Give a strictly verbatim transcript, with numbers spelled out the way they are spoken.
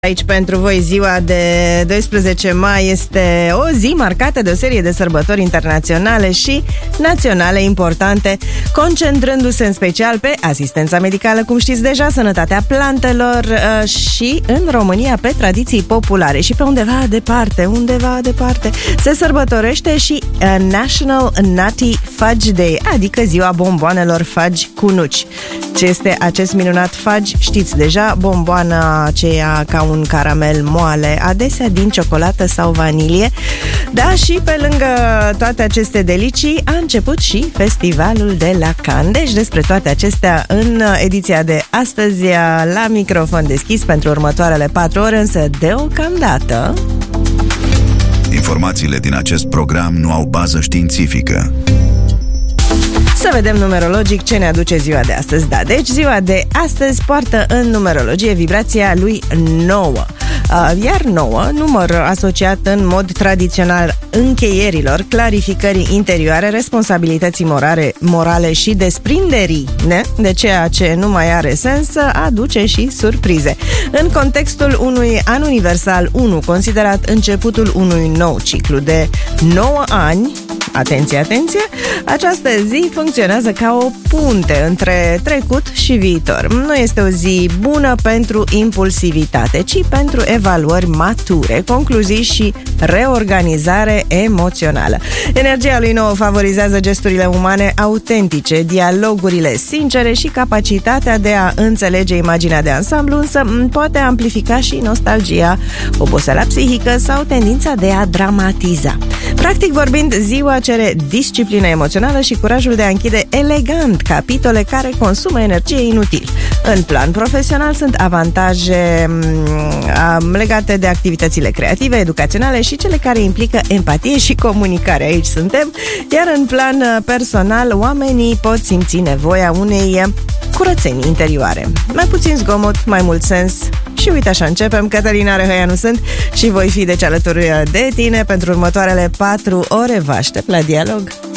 Aici pentru voi ziua de doisprezece mai este o zi marcată de o serie de sărbători internaționale și naționale importante, concentrându-se în special pe asistența medicală, cum știți deja, sănătatea plantelor și în România pe tradiții populare. Și pe undeva departe, undeva departe se sărbătorește și National Nutty Fudge Day, adică ziua bomboanelor fudge cu nuci. Ce este acest minunat fudge? Știți deja, bomboana aceea ca un caramel moale, adesea din ciocolată sau vanilie. Da, și pe lângă toate aceste delicii a început și festivalul de la Cannes. Deci despre toate acestea în ediția de astăzi, la microfon deschis pentru următoarele patru ore, însă deocamdată informațiile din acest program nu au bază științifică. Să vedem numerologic ce ne aduce ziua de astăzi. Da, deci ziua de astăzi poartă în numerologie vibrația lui nouă. Iar nouă, număr asociat în mod tradițional încheierilor, clarificării interioare, responsabilității morale, morale și desprinderii ne, de ceea ce nu mai are sens, aduce și surprize. În contextul unui an universal unu, considerat începutul unui nou ciclu de nouă ani, atenție, atenție, această zi funcționează ca o punte între trecut și viitor. Nu este o zi bună pentru impulsivitate, ci pentru evaluări mature, concluzii și reorganizare emoțională. Energia lui nouă favorizează gesturile umane autentice, dialogurile sincere și capacitatea de a înțelege imaginea de ansamblu, însă poate amplifica și nostalgia, oboseala psihică sau tendința de a dramatiza. Practic vorbind, ziua cere disciplină emoțională și curajul de a închide elegant capitole care consumă energie inutil. În plan profesional sunt avantaje m- legate de activitățile creative, educaționale și cele care implică empatie și comunicare. Aici suntem. Iar în plan personal, oamenii pot simți nevoia unei curățenii interioare. Mai puțin zgomot, mai mult sens. Și uite, așa începem. Cătălina Răhăianu sunt și voi fi deci alături de tine pentru următoarele patru ore. Vă aștept la dialog.